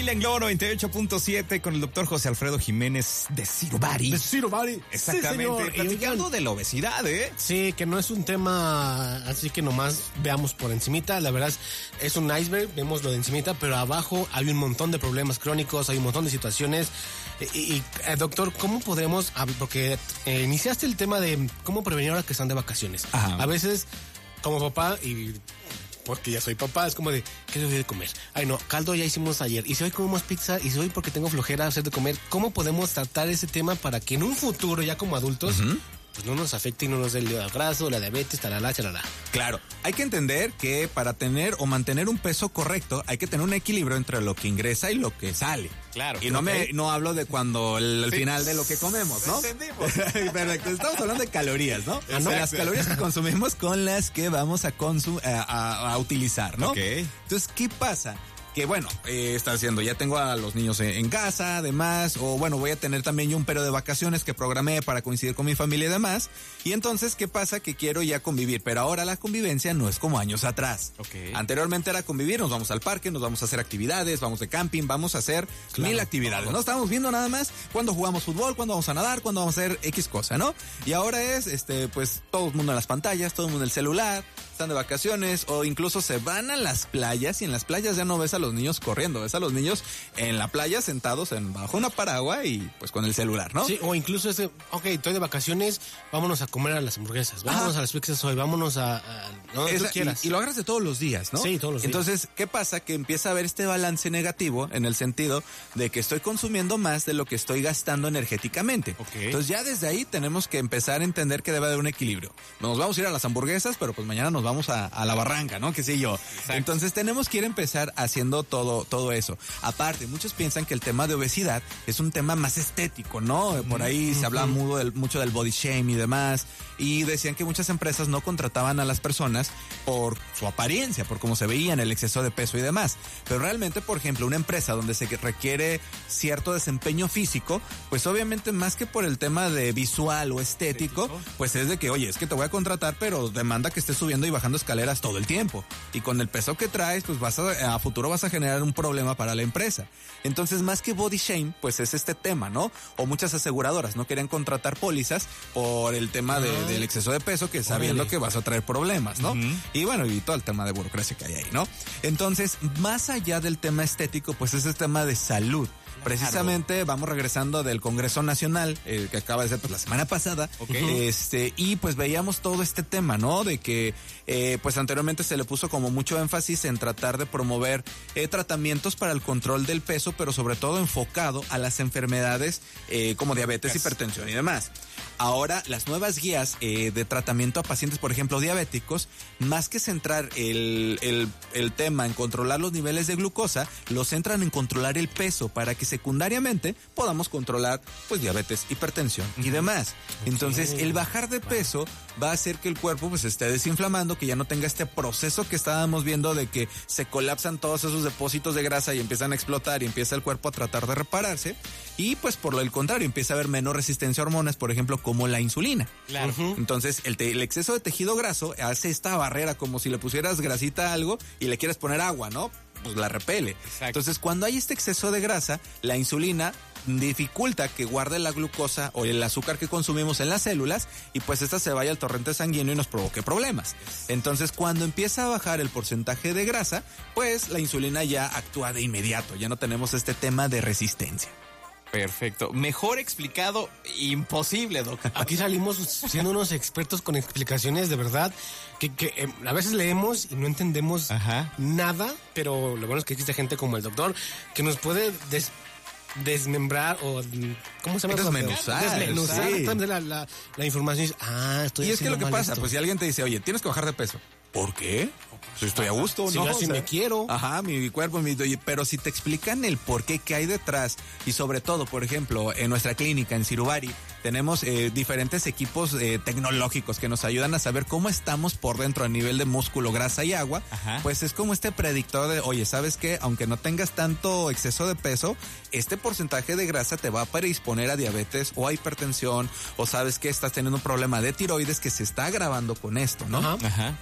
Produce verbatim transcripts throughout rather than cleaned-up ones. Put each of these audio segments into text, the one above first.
familia en Globo noventa y ocho punto siete con el doctor José Alfredo Jiménez de Zero Body. De Zero Body. Exactamente. Sí, platicando de la obesidad, ¿eh? Sí, que no es un tema así que nomás veamos por encimita. La verdad es, es un iceberg, vemos lo de encimita, pero abajo hay un montón de problemas crónicos, hay un montón de situaciones. Y, y eh, doctor, ¿cómo podremos, porque eh, iniciaste el tema de cómo prevenir ahora que están de vacaciones? Ajá. A veces, como papá, y porque ya soy papá, es como de, ¿qué le voy a comer? Ay, no, caldo ya hicimos ayer. Y si hoy comemos pizza, y si hoy porque tengo flojera hacer de comer, ¿cómo podemos tratar ese tema para que en un futuro, ya como adultos, uh-huh, pues no nos afecte y no nos dé el hígado graso, la diabetes, talala, chalala? Claro, hay que entender que para tener o mantener un peso correcto hay que tener un equilibrio entre lo que ingresa y lo que sale. Claro. Y no me no hablo de cuando el, el sí. final de lo que comemos, ¿no? Entendimos. Perfecto, estamos hablando de calorías, ¿no? Ah, ¿no? De las calorías que consumimos con las que vamos a, consum- a, a, a utilizar, ¿no? Ok. Entonces, ¿qué pasa? Que bueno, eh, está haciendo, ya tengo a los niños en, en casa, además, o bueno, voy a tener también yo un periodo de vacaciones que programé para coincidir con mi familia y demás. Y entonces, ¿qué pasa? Que quiero ya convivir, pero ahora la convivencia no es como años atrás. Okay. Anteriormente era convivir, nos vamos al parque, nos vamos a hacer actividades, vamos de camping, vamos a hacer claro, mil actividades, ¿no? Estábamos viendo nada más cuando jugamos fútbol, cuando vamos a nadar, cuando vamos a hacer X cosa, ¿no? Y ahora es, este, pues, todo el mundo en las pantallas, todo el mundo en el celular, están de vacaciones, o incluso se van a las playas, y en las playas ya no ves a los niños corriendo, ves a los niños en la playa sentados en bajo una paraguas y pues con el celular, ¿no? Sí, o incluso ese, ok, estoy de vacaciones, vámonos a comer a las hamburguesas, vámonos Ajá. a las pizzas hoy, vámonos a, a no, Esa, tú quieras. Y, y lo agarras de todos los días, ¿no? Sí, todos los días. Entonces, ¿qué pasa? Que empieza a haber este balance negativo en el sentido de que estoy consumiendo más de lo que estoy gastando energéticamente. Okay. Entonces ya desde ahí tenemos que empezar a entender que debe haber un equilibrio. Nos vamos a ir a las hamburguesas, pero pues mañana nos vamos a, a la barranca, ¿no? Qué sé yo. Exacto. Entonces tenemos que ir a empezar haciendo todo, todo eso. Aparte, muchos piensan que el tema de obesidad es un tema más estético, ¿no? Por ahí uh-huh. se habla mucho del, mucho del body shame y demás, y decían que muchas empresas no contrataban a las personas por su apariencia, por cómo se veían, el exceso de peso y demás. Pero realmente, por ejemplo, una empresa donde se requiere cierto desempeño físico, pues obviamente más que por el tema de visual o estético, pues es de que, oye, es que te voy a contratar, pero demanda que estés subiendo y bajando escaleras todo el tiempo. Y con el peso que traes, pues vas a, a futuro vas a generar un problema para la empresa. Entonces, más que body shame, pues es este tema, ¿no? O muchas aseguradoras no quieren contratar pólizas por el tema de, del exceso de peso, que sabiendo Órale. que vas a traer problemas, ¿no? Uh-huh. Y bueno, y todo el tema de burocracia que hay ahí, ¿no? Entonces, más allá del tema estético, pues es el tema de salud. Precisamente vamos regresando del Congreso Nacional, eh, que acaba de ser pues la semana pasada, okay. este, y pues veíamos todo este tema, ¿no? De que eh, pues anteriormente se le puso como mucho énfasis en tratar de promover eh, tratamientos para el control del peso, pero sobre todo enfocado a las enfermedades eh, como diabetes, yes. hipertensión y demás. Ahora, las nuevas guías eh, de tratamiento a pacientes, por ejemplo, diabéticos, más que centrar el, el, el tema en controlar los niveles de glucosa, lo centran en controlar el peso para que secundariamente podamos controlar pues diabetes, hipertensión y demás. Okay. Entonces, el bajar de peso va a hacer que el cuerpo pues esté desinflamando, que ya no tenga este proceso que estábamos viendo de que se colapsan todos esos depósitos de grasa y empiezan a explotar y empieza el cuerpo a tratar de repararse, y pues por lo del contrario empieza a haber menos resistencia a hormonas, por ejemplo, como la insulina. Claro. Uh-huh. Entonces, el, te, el exceso de tejido graso hace esta barrera como si le pusieras grasita a algo y le quieres poner agua, ¿no? Pues la repele. Exacto. Entonces, cuando hay este exceso de grasa, la insulina dificulta que guarde la glucosa o el azúcar que consumimos en las células, y pues esta se vaya al torrente sanguíneo y nos provoque problemas. Entonces, cuando empieza a bajar el porcentaje de grasa, pues la insulina ya actúa de inmediato, ya no tenemos este tema de resistencia. Perfecto. Mejor explicado, imposible, Doc. Aquí salimos siendo unos expertos con explicaciones de verdad que, que eh, a veces leemos y no entendemos Ajá. nada, pero lo bueno es que existe gente como el doctor que nos puede des, desmembrar o ¿cómo se llama? Desmenuzar. Desmenuzar sí. la, la, la información. Ah, estoy Y es que lo que pasa, esto. pues si alguien te dice, oye, tienes que bajar de peso. ¿Por qué? Si estoy a gusto, si ¿no? yo así o sea, me quiero. Ajá, mi cuerpo, mi, pero si te explican el por qué, qué hay detrás, y sobre todo, por ejemplo, en nuestra clínica, en Zero Body, tenemos eh, diferentes equipos eh, tecnológicos que nos ayudan a saber cómo estamos por dentro a nivel de músculo, grasa y agua. Ajá. Pues es como este predictor de, oye, ¿sabes qué? Aunque no tengas tanto exceso de peso, este porcentaje de grasa te va a predisponer a diabetes o a hipertensión, o sabes que estás teniendo un problema de tiroides que se está agravando con esto, ¿no? Ajá. Ajá.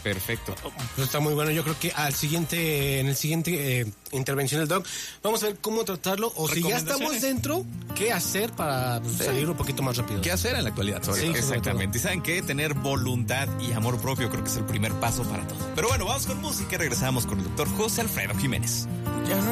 Perfecto. Pues está muy bueno. Yo creo que al siguiente, en el siguiente eh, intervención del doc, vamos a ver cómo tratarlo o si ya estamos dentro, qué hacer para pues, sí. salir un poquito más rápido. ¿Qué hacer en la actualidad? Sobre Sí, todo. exactamente. Y saben que tener voluntad y amor propio creo que es el primer paso para todo. Pero bueno, vamos con música y regresamos con el doctor José Alfredo Jiménez. Ya no